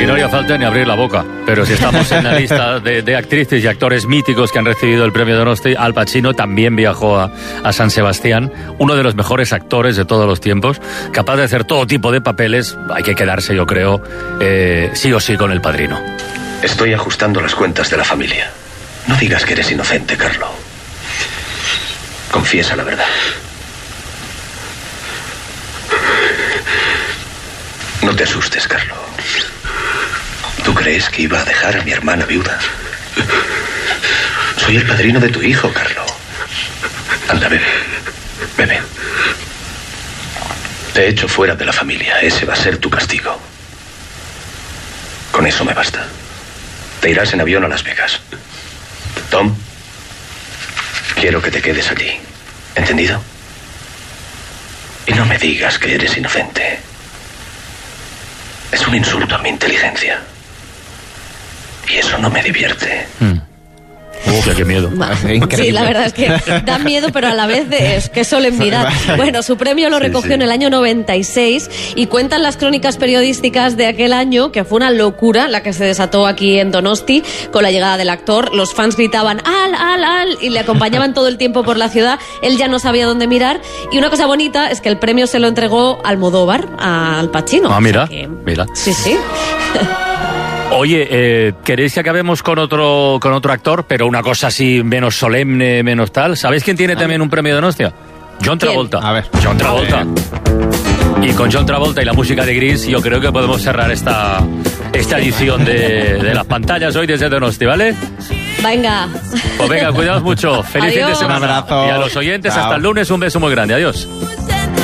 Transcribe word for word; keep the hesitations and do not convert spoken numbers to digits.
no haría falta ni abrir la boca. Pero si estamos en la lista de, de actrices y actores míticos que han recibido el premio Donosti, Al Pacino también viajó a, a San Sebastián, uno de los mejores actores de todos los tiempos, capaz de hacer todo tipo de papeles. Hay que quedarse, yo creo, eh, sí o sí con El Padrino. Estoy ajustando las cuentas de la familia. No digas que eres inocente, Carlo. Confiesa la verdad. No te asustes, Carlo. ¿Tú crees que iba a dejar a mi hermana viuda? Soy el padrino de tu hijo, Carlo. Anda, bebe. Bebe. Te he hecho fuera de la familia. Ese va a ser tu castigo. Con eso me basta. Te irás en avión a Las Vegas. Tom, quiero que te quedes allí. ¿Entendido? Y no me digas que eres inocente. Es un insulto a mi inteligencia. Y eso no me divierte. Mm. Uf, qué miedo. Sí, la verdad es que da miedo, pero a la vez es que solemnidad. Bueno, su premio lo recogió sí, sí. en el año noventa y seis y cuentan las crónicas periodísticas de aquel año que fue una locura la que se desató aquí en Donosti con la llegada del actor. Los fans gritaban ¡Al, Al, Al! Y le acompañaban todo el tiempo por la ciudad. Él ya no sabía dónde mirar. Y una cosa bonita es que el premio se lo entregó Almodóvar, a Al Pacino. Ah, mira, o sea que... mira. Sí, sí. Oye, eh, ¿queréis que acabemos con otro con otro actor, pero una cosa así menos solemne, menos tal? ¿Sabéis quién tiene también un premio de Donostia? John Travolta. A ver. John Travolta. Y con John Travolta y la música de Grease, yo creo que podemos cerrar esta, esta edición de, de las pantallas hoy desde Donosti, ¿vale? Venga. Pues venga, cuidaos mucho. Feliz fin de semana. Un abrazo. Y a los oyentes, Chao. hasta el lunes, un beso muy grande. Adiós.